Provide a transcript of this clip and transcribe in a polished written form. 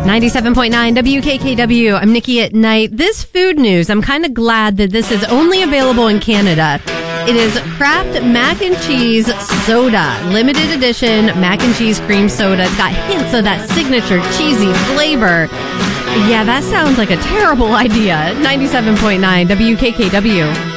97.9 WKKW. I'm Nikki at Night. This food news, I'm kind of glad that this is only available in Canada. It is Kraft Mac and Cheese Soda. Limited edition mac and cheese cream soda. It's got hints of that signature cheesy flavor. Yeah, that sounds like a terrible idea. 97.9 WKKW.